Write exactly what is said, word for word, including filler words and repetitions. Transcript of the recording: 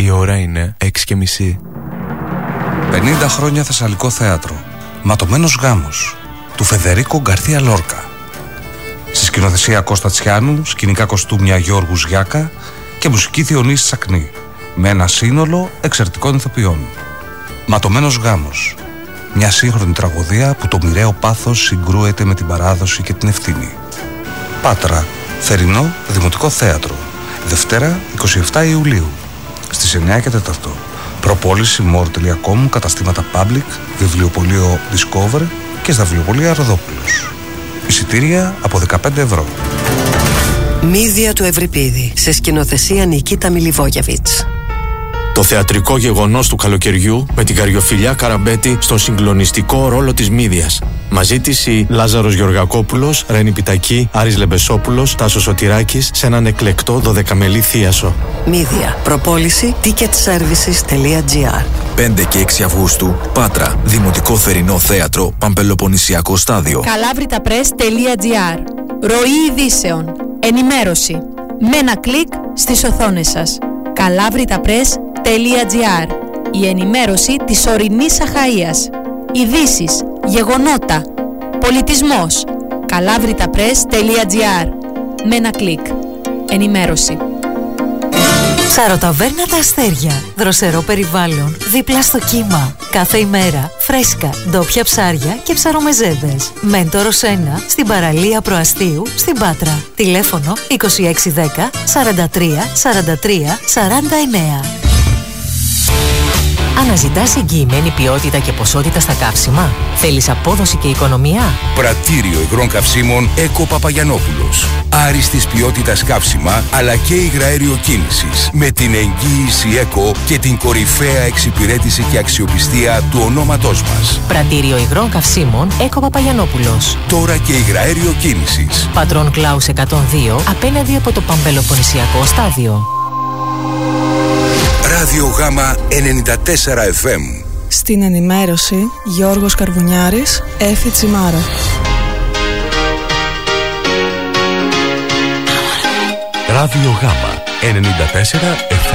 Η ώρα είναι έξι και μισή. πενήντα χρόνια Θεσσαλικό θέατρο. Ματωμένος γάμος του Φεδερίκο Γκαρθία Λόρκα. Στη σκηνοθεσία Κώστα Τσιάνου, σκηνικά κοστούμια Γιώργου Γιάκα και μουσική Διονύση Σακνή, με ένα σύνολο εξαιρετικών ηθοποιών. Ματωμένος γάμος. Μια σύγχρονη τραγωδία που το μοιραίο πάθος συγκρούεται με την παράδοση και την ευθύνη. Πάτρα, θερινό Δημοτικό Θέατρο. Δευτέρα εικοστή εβδόμη Ιουλίου στις εννιά και τέσσερα. Προπόληση more τελεία com, καταστήματα Public, βιβλιοπωλείο Discover και στα βιβλιοπωλεία Ροδόπουλος. Εισιτήρια από δεκαπέντε ευρώ. Μύδια του Ευρυπίδη, σε σκηνοθεσία Νικίτα Μιλιβόγεβιτς. Το θεατρικό γεγονός του καλοκαιριού με την Καριοφιλιά Καραμπέτη στον συγκλονιστικό ρόλο της Μύδιας. Μαζί της η Λάζαρος Γεωργακόπουλος, Ρένη Πιτακή, Άρης Λεμπεσόπουλος, Τάσος Σωτηράκης σε έναν εκλεκτό δωδεκαμελή θίασο. Μύδια. Προπόληση ticket services τελεία gr. πέντε και έξι Αυγούστου, Πάτρα, Δημοτικό Θερινό Θέατρο, Παμπελοποννησιακό Στάδιο. καλάβριταπρες τελεία gr. Ροή ειδήσεων. Ενημέρωση. Με ένα κλικ στις οθόνες σας. καλάβριταπρες τελεία gr. Η ενημέρωση της ορεινής Αχαΐας. Ειδήσεις, γεγονότα, πολιτισμός. καλάβριταπρες τελεία gr. Με ένα κλικ. Ενημέρωση. Ψαροταβέρνα Τα Αστέρια. Δροσερό περιβάλλον, δίπλα στο κύμα. Κάθε ημέρα, φρέσκα, ντόπια ψάρια και ψαρομεζέδες. Μέντορος ένα, στην παραλία Προαστίου, στην Πάτρα. Τηλέφωνο είκοσι έξι δέκα σαράντα τρία σαράντα τρία σαράντα εννέα. Αναζητάς εγγυημένη ποιότητα και ποσότητα στα καύσιμα? Θέλεις απόδοση και οικονομία? Πρατήριο υγρών καυσίμων Έκο Παπαγιανόπουλος. Άριστης ποιότητας καύσιμα αλλά και υγραέριο κίνησης. Με την εγγύηση Έκο και την κορυφαία εξυπηρέτηση και αξιοπιστία του ονόματός μας. Πρατήριο υγρών καυσίμων Έκο Παπαγιανόπουλος. Τώρα και υγραέριο κίνησης. Πατρών Κλάους εκατόν δύο, απέναντι από το Παμπελοποννησιακό Στάδιο. Ράδιο Γάμα ενενήντα τέσσερα εφ εμ. Στην ενημέρωση Γιώργος Καρβουνιάρης, Έφη Τσιμάρα. Ράδιο Γάμα ενενήντα τέσσερα εφ εμ.